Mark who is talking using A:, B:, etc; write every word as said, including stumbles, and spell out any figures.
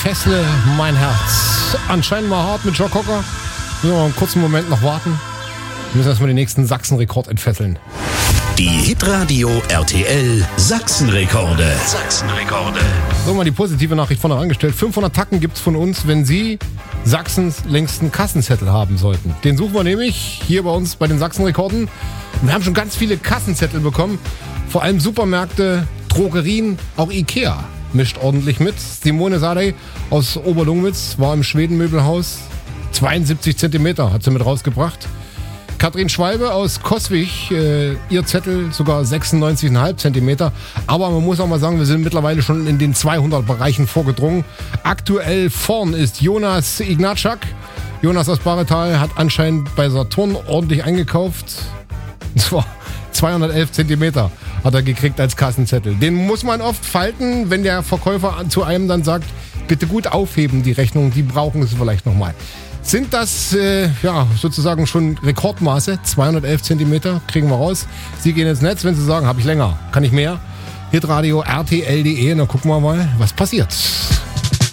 A: Entfessle mein Herz. Anscheinend mal hart mit Joe Cocker. Müssen wir einen kurzen Moment noch warten. Wir müssen erstmal den nächsten Sachsen-Rekord entfesseln.
B: Die Hitradio R T L Sachsen-Rekorde. Sachsen-Rekorde.
A: So, mal die positive Nachricht vorne angestellt. fünfhundert Tacken gibt's von uns, wenn Sie Sachsens längsten Kassenzettel haben sollten. Den suchen wir nämlich hier bei uns bei den Sachsen-Rekorden. Und wir haben schon ganz viele Kassenzettel bekommen. Vor allem Supermärkte, Drogerien, auch Ikea mischt ordentlich mit. Simone Sadei aus Oberlungwitz war im Schwedenmöbelhaus. zweiundsiebzig Zentimeter hat sie mit rausgebracht. Katrin Schwalbe aus Coswig, äh, ihr Zettel sogar sechsundneunzig Komma fünf Zentimeter. Aber man muss auch mal sagen, wir sind mittlerweile schon in den zweihundert Bereichen vorgedrungen. Aktuell vorn ist Jonas Ignatschak. Jonas aus Baretal hat anscheinend bei Saturn ordentlich eingekauft. Und zwar zweihundertelf Zentimeter hat er gekriegt als Kassenzettel. Den muss man oft falten, wenn der Verkäufer zu einem dann sagt, bitte gut aufheben die Rechnung, die brauchen es vielleicht nochmal. Sind das äh, ja sozusagen schon Rekordmaße? zweihundertelf Zentimeter kriegen wir raus. Sie gehen ins Netz, wenn Sie sagen, habe ich länger, kann ich mehr. Hitradio R T L punkt de und dann gucken wir mal, was passiert.